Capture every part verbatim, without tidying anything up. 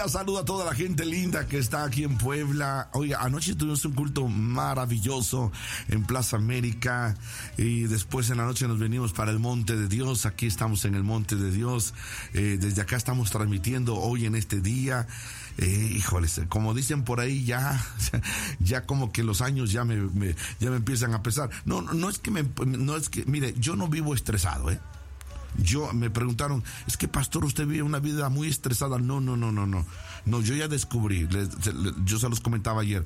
Saludo a toda la gente linda que está aquí en Puebla. Oiga, anoche tuvimos un culto maravilloso en Plaza América y después en la noche nos venimos para el Monte de Dios. Aquí estamos en el Monte de Dios. Eh, desde acá estamos transmitiendo hoy en este día. Eh, híjoles, como dicen por ahí, ya, ya como que los años ya me, me, ya me empiezan a pesar. No, no es que me, no es que, mire, yo no vivo estresado, ¿eh? Yo, me preguntaron, es que pastor, usted vive una vida muy estresada. No, no, no, no, no. No, yo ya descubrí, les, les, yo se los comentaba ayer,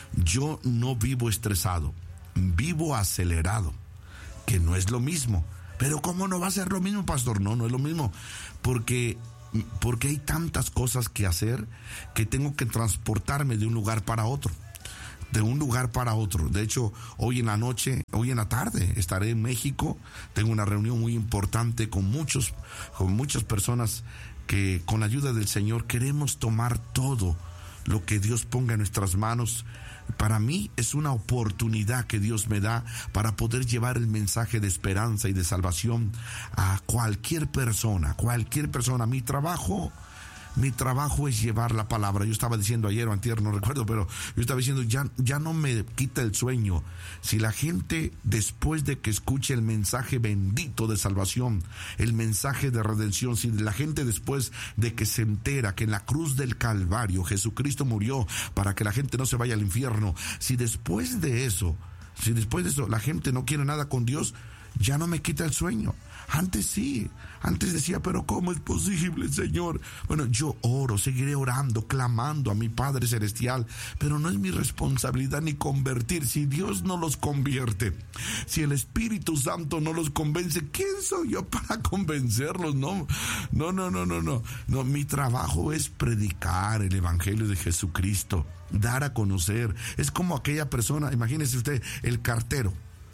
yo no vivo estresado, vivo acelerado, que no es lo mismo. Pero ¿cómo no va a ser lo mismo, pastor? No, no es lo mismo, porque, porque hay tantas cosas que hacer que tengo que transportarme de un lugar para otro. de un lugar para otro. De hecho, hoy en la noche, hoy en la tarde, estaré en México. Tengo una reunión muy importante con muchos, con muchas personas que con la ayuda del Señor queremos tomar todo lo que Dios ponga en nuestras manos. Para mí es una oportunidad que Dios me da para poder llevar el mensaje de esperanza y de salvación a cualquier persona, cualquier persona. Mi trabajo Mi trabajo es llevar la palabra. Yo estaba diciendo ayer o antier, no recuerdo, pero yo estaba diciendo, ya, ya no me quita el sueño. Si la gente, después de que escuche el mensaje bendito de salvación, el mensaje de redención, si la gente después de que se entera que en la cruz del Calvario Jesucristo murió para que la gente no se vaya al infierno, si después de eso, si después de eso la gente no quiere nada con Dios, ya no me quita el sueño. Antes sí, antes decía, pero ¿cómo es posible, Señor? Bueno, yo oro, seguiré orando, clamando a mi Padre Celestial, pero no es mi responsabilidad ni convertir. Si Dios no los convierte, si el Espíritu Santo no los convence, ¿quién soy yo para convencerlos? No, no, no, no, no, no. No, mi trabajo es predicar el Evangelio de Jesucristo, dar a conocer. Es como aquella persona, imagínese usted, el cartero.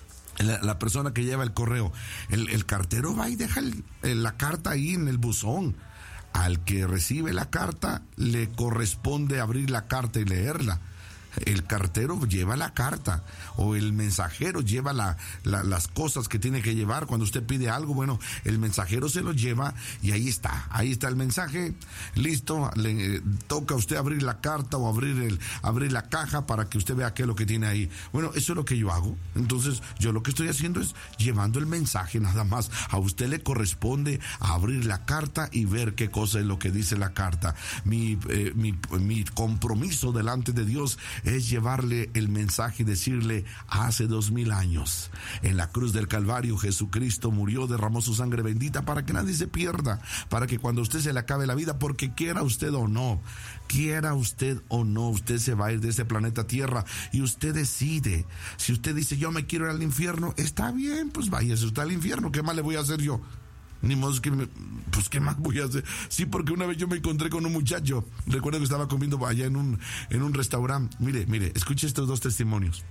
La, la persona que lleva el correo, el, el cartero va y deja el, el, la carta ahí en el buzón. Al que recibe la carta le corresponde abrir la carta y leerla. El cartero lleva la carta, o el mensajero lleva la, la, las cosas que tiene que llevar. Cuando usted pide algo, bueno, el mensajero se lo lleva y ahí está, ahí está el mensaje, listo. Le eh, toca a usted abrir la carta o abrir el abrir la caja para que usted vea qué es lo que tiene ahí. Bueno, eso es lo que yo hago. Entonces, yo lo que estoy haciendo es llevando el mensaje nada más. A usted le corresponde abrir la carta y ver qué cosa es lo que dice la carta. Mi, eh, mi, mi compromiso delante de Dios es llevarle el mensaje y decirle, hace dos mil años, en la cruz del Calvario, Jesucristo murió, derramó su sangre bendita para que nadie se pierda, para que cuando a usted se le acabe la vida, porque quiera usted o no, quiera usted o no, usted se va a ir de este planeta Tierra y usted decide. Si usted dice, yo me quiero ir al infierno, está bien, pues váyase usted al infierno, ¿qué más le voy a hacer yo? Ni modo que me, pues qué más voy a hacer. Sí, porque una vez yo me encontré con un muchacho, recuerdo que estaba comiendo allá en un en un restaurante. Mire, mire, escuche estos dos testimonios.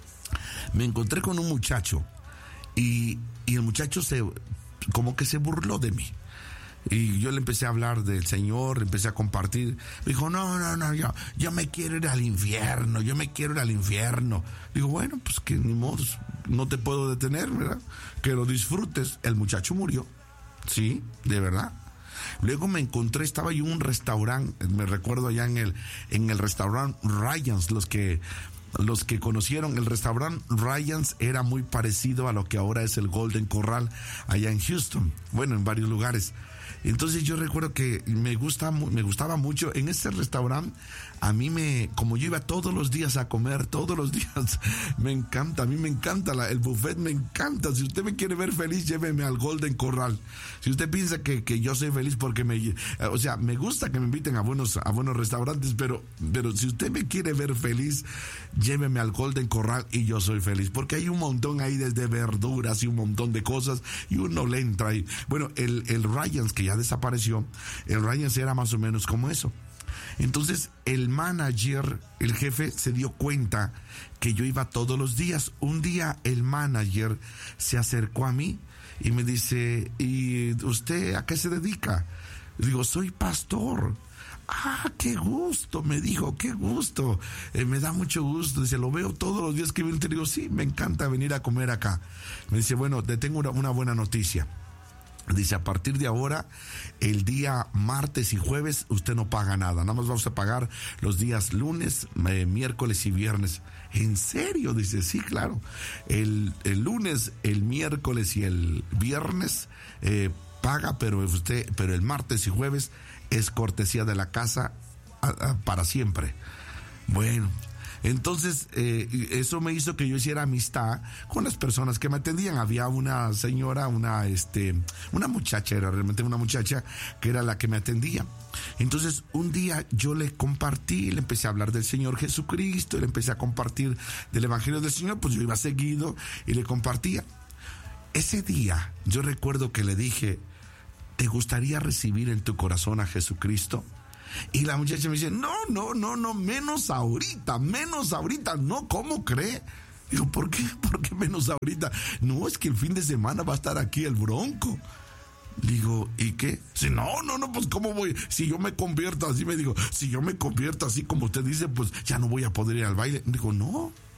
Me encontré con un muchacho y, y el muchacho se como que se burló de mí. Y yo le empecé a hablar del Señor, le empecé a compartir. Me dijo, no, no, no, yo, yo me quiero ir al infierno, yo me quiero ir al infierno. Digo, bueno, pues que ni modo, no te puedo detener, ¿verdad? Que lo disfrutes. El muchacho murió. Sí, de verdad. Luego me encontré, estaba yo en un restaurante, me recuerdo allá en el, en el restaurante Ryan's, los que, los que conocieron el restaurante Ryan's era muy parecido a lo que ahora es el Golden Corral allá en Houston, bueno, en varios lugares. Entonces yo recuerdo que me gusta, me gustaba mucho en este restaurante. A mí me, como yo iba todos los días a comer, todos los días, me encanta, a mí me encanta la, el buffet, me encanta. Si usted me quiere ver feliz, lléveme al Golden Corral. Si usted piensa que, que yo soy feliz porque me, o sea, me gusta que me inviten a buenos, a buenos restaurantes, pero, pero si usted me quiere ver feliz, lléveme al Golden Corral y yo soy feliz, porque hay un montón ahí desde verduras y un montón de cosas y uno le entra ahí. Bueno, el, el Ryan's, que ya desapareció, el Ryan's era más o menos como eso. Entonces el manager, el jefe, se dio cuenta que yo iba todos los días. Un día el manager se acercó a mí y me dice, ¿y usted a qué se dedica? Digo, soy pastor. Ah, qué gusto, me dijo, qué gusto, eh, me da mucho gusto. Dice, lo veo todos los días que viene. Te digo, sí, me encanta venir a comer acá. Me dice, bueno, te tengo una, una buena noticia. Dice, a partir de ahora, el día martes y jueves, usted no paga nada. Nada más vamos a pagar los días lunes, eh, miércoles y viernes. ¿En serio? Dice, sí, claro. El, el lunes, el miércoles y el viernes eh, paga, pero usted, pero el martes y jueves es cortesía de la casa a, a, para siempre. Bueno, entonces eh, eso me hizo que yo hiciera amistad con las personas que me atendían. Había una señora, una este, una muchacha, era realmente una muchacha que era la que me atendía. Entonces un día yo le compartí, le empecé a hablar del Señor Jesucristo, le empecé a compartir del Evangelio del Señor, pues yo iba seguido y le compartía. Ese día yo recuerdo que le dije, ¿te gustaría recibir en tu corazón a Jesucristo? Y la muchacha me dice, no, no, no, no, menos ahorita, menos ahorita, no, ¿cómo cree? Digo, ¿por qué? ¿Por qué menos ahorita? No, es que el fin de semana va a estar aquí el Bronco. Digo, ¿y qué? Si no, no, no, pues ¿cómo voy? Si yo me convierto así, me digo, si yo me convierto así como usted dice, pues ya no voy a poder ir al baile. Digo, no,